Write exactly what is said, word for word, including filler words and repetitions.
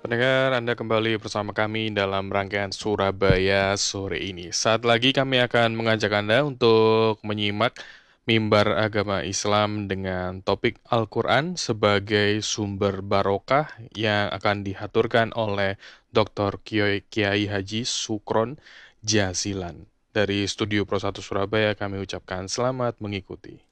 Pendengar, Anda kembali bersama kami dalam rangkaian Surabaya sore ini. Saat lagi kami akan mengajak Anda untuk menyimak mimbar agama Islam dengan topik Al-Quran sebagai sumber barokah yang akan dihaturkan oleh doktor Kiai Haji Sukron Jazilan. Dari Studio Pro satu Surabaya kami ucapkan selamat mengikuti.